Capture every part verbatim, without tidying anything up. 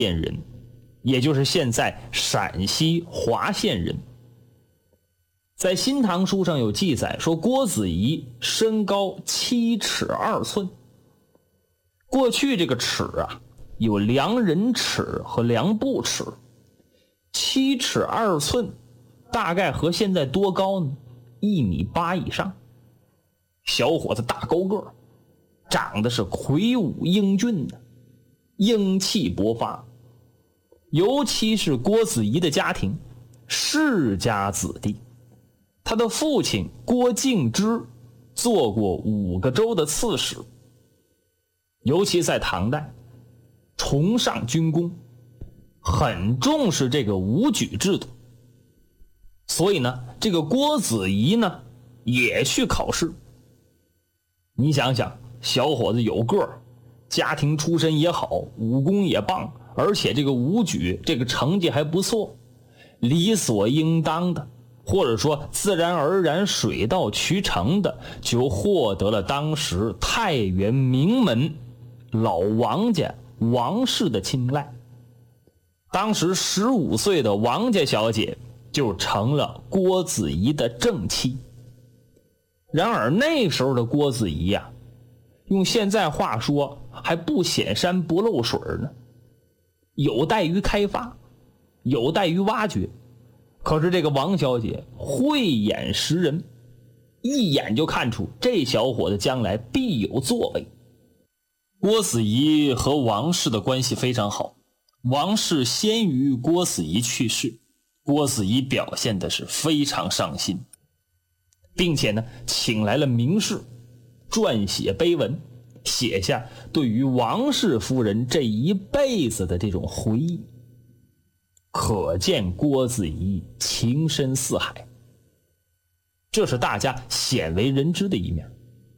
县人，也就是现在陕西华县人。在《新唐书》上有记载说，郭子仪身高七尺二寸。过去这个尺啊，有量人尺和量步尺，七尺二寸大概和现在多高呢？一米八以上。小伙子大高个，长得是魁梧英俊的，英气勃发。尤其是郭子仪的家庭，世家子弟。他的父亲郭敬之做过五个州的刺史，尤其在唐代崇尚军功，很重视这个武举制度。所以呢，这个郭子仪呢也去考试。你想想，小伙子有个儿，家庭出身也好，武功也棒，而且这个武举这个成绩还不错，理所应当的，或者说自然而然水到渠成的，就获得了当时太原名门老王家王氏的青睐。当时十五岁的王家小姐就成了郭子仪的正妻。然而那时候的郭子仪呀、啊，用现在话说还不显山不漏水呢，有待于开发，有待于挖掘。可是这个王小姐慧眼识人，一眼就看出这小伙子将来必有作为。郭子仪和王氏的关系非常好，王氏先于郭子仪去世，郭子仪表现的是非常上心，并且呢请来了名士撰写碑文，写下对于王氏夫人这一辈子的这种回忆。可见郭子仪情深似海，这是大家鲜为人知的一面。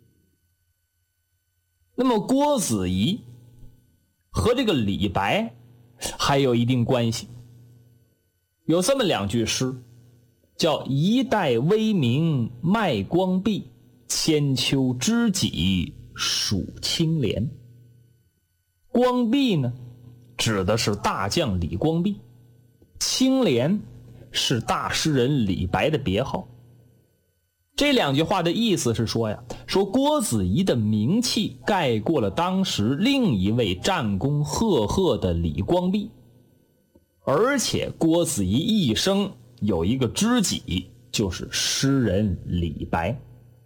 那么郭子仪和这个李白还有一定关系，有这么两句诗，叫一代微明卖光壁，千秋知己数青莲。光壁呢，指的是大将李光壁，青莲是大诗人李白的别号。这两句话的意思是说呀，说郭子仪的名气盖过了当时另一位战功赫赫的李光壁，而且郭子仪一生有一个知己，就是诗人李白。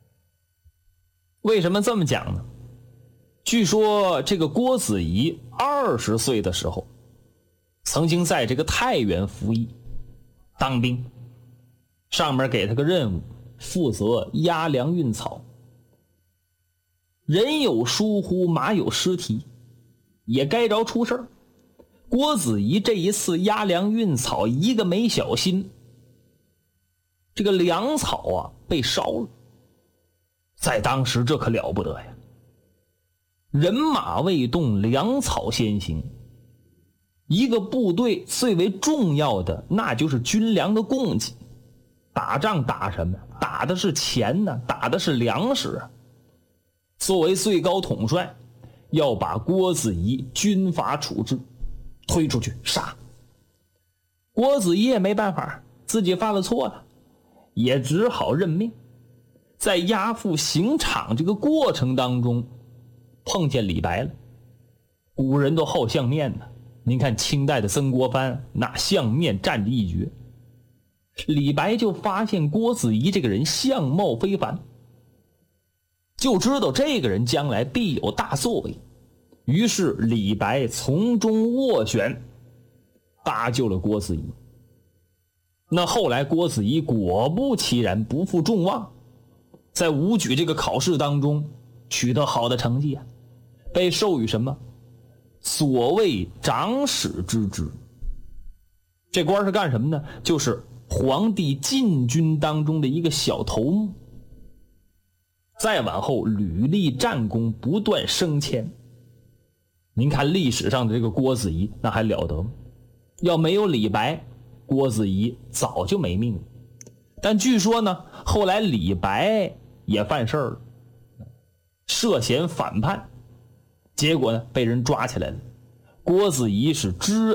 为什么这么讲呢？据说这个郭子仪二十岁的时候，曾经在这个太原服役当兵，上面给他个任务，负责押粮运草。人有疏忽，马有失蹄，也该着出事儿。郭子仪这一次押粮运草，一个没小心，这个粮草啊被烧了。在当时这可了不得呀，人马未动，粮草先行。一个部队最为重要的那就是军粮的供给，打仗打什么？打的是钱呢，打的是粮食啊。作为最高统帅，要把郭子仪军法处置，推出去杀。郭子仪也没办法，自己犯了错了，也只好认命。在押赴刑场这个过程当中，碰见李白了。古人都好相面呢，您看清代的曾国藩，那相面占着一绝。李白就发现郭子仪这个人相貌非凡，就知道这个人将来必有大作为，于是李白从中斡旋，搭救了郭子仪。那后来郭子仪果不其然，不负众望，在武举这个考试当中取得好的成绩啊，被授予什么所谓长史之职。这官是干什么呢？就是皇帝禁军当中的一个小头目。再往后屡立战功，不断升迁。您看历史上的这个郭子仪，那还了得吗？要没有李白，郭子仪早就没命了。但据说呢，后来李白也犯事儿了，涉嫌反叛，结果呢被人抓起来了。郭子仪是知